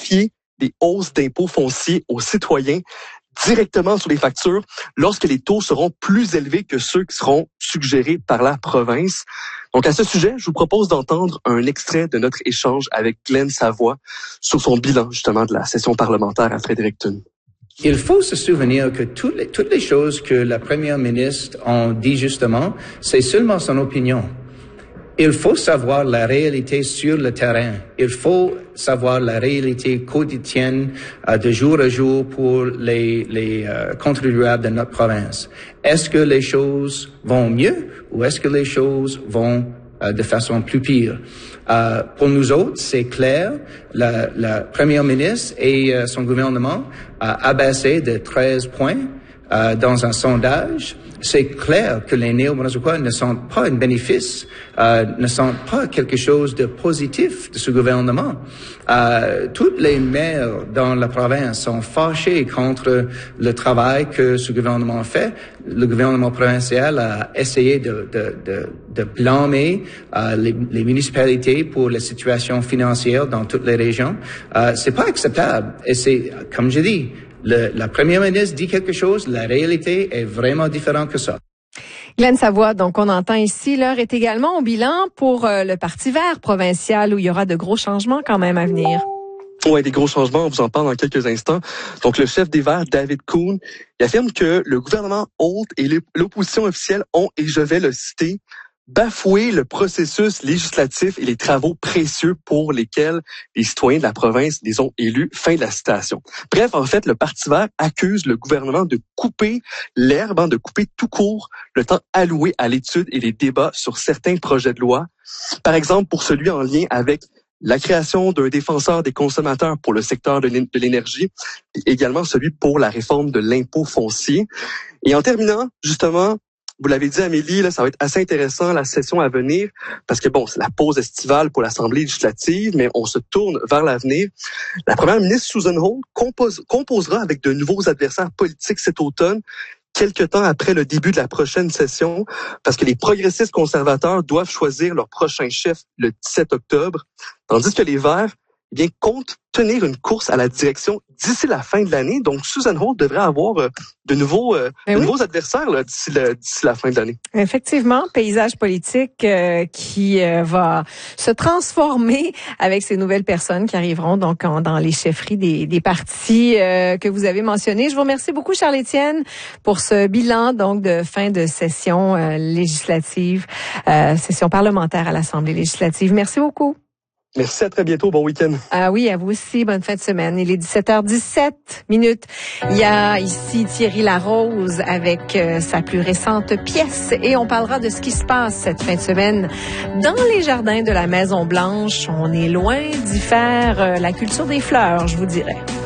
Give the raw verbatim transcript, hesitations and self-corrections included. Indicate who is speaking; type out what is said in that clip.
Speaker 1: notifier des hausses d'impôts fonciers aux citoyens directement sur les factures lorsque les taux seront plus élevés que ceux qui seront suggérés par la province. Donc, à ce sujet, je vous propose d'entendre un extrait de notre échange avec Glenn Savoie sur son bilan, justement, de la session parlementaire à Fredericton.
Speaker 2: Il faut se souvenir que toutes les, toutes les choses que la première ministre a dit justement, c'est seulement son opinion. Il faut savoir la réalité sur le terrain. Il faut savoir la réalité quotidienne euh, de jour à jour pour les, les euh, contribuables de notre province. Est-ce que les choses vont mieux ou est-ce que les choses vont euh, de façon plus pire? Euh, pour nous autres, c'est clair, la, la première ministre et euh, son gouvernement a abaissé de treize points euh, dans un sondage. C'est clair que les Néo-Brunswickois ne sentent pas un bénéfice, euh, ne sentent pas quelque chose de positif de ce gouvernement. Euh, toutes les maires dans la province sont fâchés contre le travail que ce gouvernement fait. Le gouvernement provincial a essayé de, de, de, de blâmer euh, les, les municipalités pour la situation financière dans toutes les régions. Euh, c'est pas acceptable. Et c'est, comme je dis, Le, la première ministre dit quelque chose, la réalité est vraiment différente que ça.
Speaker 3: Glenn Savoie, donc on entend ici, l'heure est également au bilan pour euh, le Parti vert provincial où il y aura de gros changements quand même à venir.
Speaker 1: Oui, des gros changements, on vous en parle dans quelques instants. Donc, le chef des Verts, David Coon, il affirme que le gouvernement Holt et l'opposition officielle ont, et je vais le citer, bafouer le processus législatif et les travaux précieux pour lesquels les citoyens de la province les ont élus. Fin de la citation. Bref, en fait, le Parti vert accuse le gouvernement de couper l'herbe, hein, de couper tout court le temps alloué à l'étude et les débats sur certains projets de loi. Par exemple, pour celui en lien avec la création d'un défenseur des consommateurs pour le secteur de l'énergie, et également celui pour la réforme de l'impôt foncier. Et en terminant, justement, vous l'avez dit, Amélie, là, ça va être assez intéressant la session à venir parce que, bon, c'est la pause estivale pour l'Assemblée législative, mais on se tourne vers l'avenir. La première ministre Susan Holt compose, composera avec de nouveaux adversaires politiques cet automne, quelque temps après le début de la prochaine session, parce que les progressistes conservateurs doivent choisir leur prochain chef le dix-sept octobre, tandis que les Verts, eh bien, comptent tenir une course à la direction d'ici la fin de l'année. Donc, Susan Holt devrait avoir euh, de nouveaux, euh, de
Speaker 3: oui.
Speaker 1: nouveaux adversaires là, d'ici, le, d'ici la fin de l'année.
Speaker 3: Effectivement, paysage politique euh, qui euh, va se transformer avec ces nouvelles personnes qui arriveront donc en, dans les chefferies des, des partis euh, que vous avez mentionnés. Je vous remercie beaucoup, Charles-Étienne, pour ce bilan donc de fin de session euh, législative, euh, session parlementaire à l'Assemblée législative. Merci beaucoup.
Speaker 1: Merci, à très bientôt. Bon week-end.
Speaker 3: Ah oui, à vous aussi. Bonne fin de semaine. Il est dix-sept heures dix-sept minutes. Il y a ici Thierry Larose avec euh, sa plus récente pièce et on parlera de ce qui se passe cette fin de semaine dans les jardins de la Maison-Blanche. On est loin d'y faire euh, la culture des fleurs, je vous dirais.